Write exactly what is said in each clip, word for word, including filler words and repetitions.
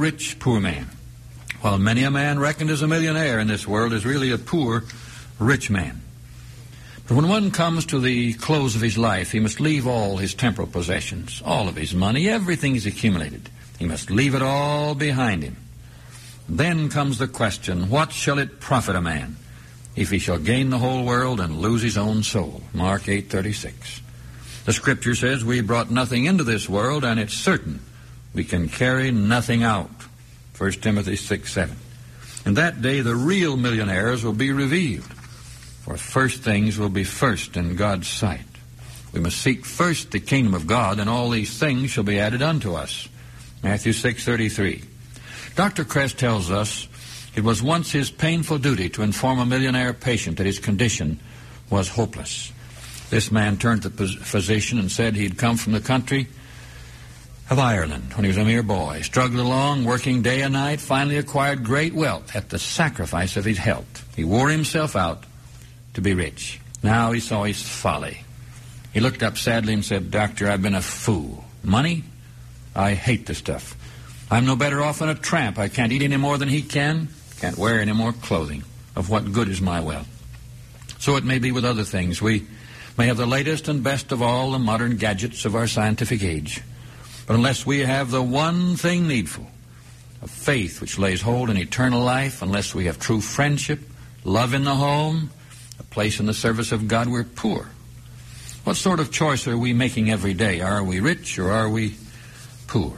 rich poor man, while many a man reckoned as a millionaire in this world is really a poor rich man. But when one comes to the close of his life, he must leave all his temporal possessions, all of his money, everything he's accumulated. He must leave it all behind him. Then comes the question, what shall it profit a man if he shall gain the whole world and lose his own soul? Mark eight thirty-six. The Scripture says we brought nothing into this world, and it's certain we can carry nothing out. First Timothy six seven. In that day the real millionaires will be revealed, for first things will be first in God's sight. We must seek first the kingdom of God, and all these things shall be added unto us. Matthew six thirty-three. Doctor Kress tells us it was once his painful duty to inform a millionaire patient that his condition was hopeless. This man turned to the physician and said he'd come from the country of Ireland when he was a mere boy, struggled along, working day and night, finally acquired great wealth at the sacrifice of his health. He wore himself out to be rich. Now he saw his folly. He looked up sadly and said, Doctor, I've been a fool. Money? I hate the stuff. I'm no better off than a tramp. I can't eat any more than he can, can't wear any more clothing. Of what good is my wealth? So it may be with other things. We may have the latest and best of all the modern gadgets of our scientific age, but unless we have the one thing needful, of faith which lays hold in eternal life, unless we have true friendship, love in the home, a place in the service of God, we're poor. What sort of choice are we making every day? Are we rich or are we poor?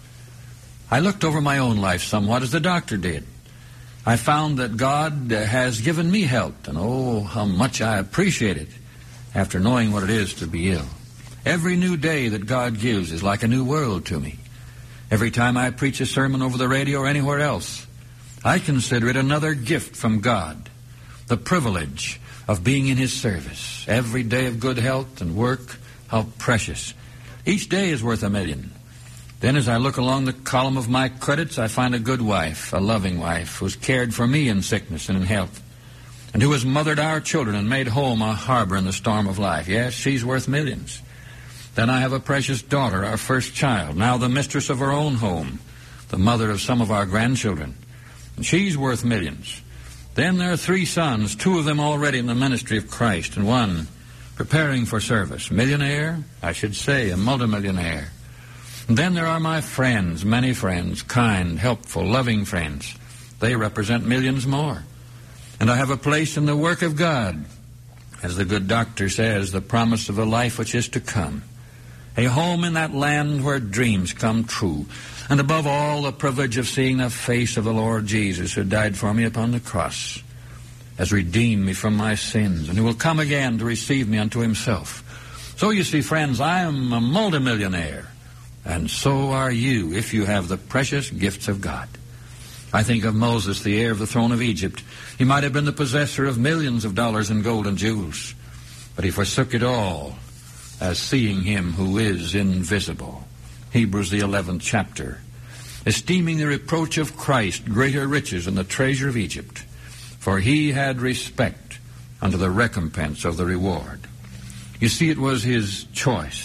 I looked over my own life somewhat as the doctor did. I found that God has given me health, and oh, how much I appreciate it after knowing what it is to be ill. Every new day that God gives is like a new world to me. Every time I preach a sermon over the radio or anywhere else, I consider it another gift from God, the privilege of being in His service. Every day of good health and work, how precious. Each day is worth a million. Then as I look along the column of my credits, I find a good wife, a loving wife, who's cared for me in sickness and in health, and who has mothered our children and made home a harbor in the storm of life. Yes, she's worth millions. Then I have a precious daughter, our first child, now the mistress of her own home, the mother of some of our grandchildren, and she's worth millions. Then there are three sons, two of them already in the ministry of Christ, and one preparing for service. Millionaire? I should say a multimillionaire. And then there are my friends, many friends, kind, helpful, loving friends. They represent millions more. And I have a place in the work of God, as the good doctor says, the promise of a life which is to come. A home in that land where dreams come true. And above all, the privilege of seeing the face of the Lord Jesus, who died for me upon the cross, has redeemed me from my sins, and who will come again to receive me unto Himself. So you see, friends, I am a multimillionaire. And so are you, if you have the precious gifts of God. I think of Moses, the heir of the throne of Egypt. He might have been the possessor of millions of dollars in gold and jewels, but he forsook it all as seeing Him who is invisible. Hebrews the eleventh chapter. Esteeming the reproach of Christ greater riches than the treasure of Egypt, for he had respect unto the recompense of the reward. You see, it was his choice.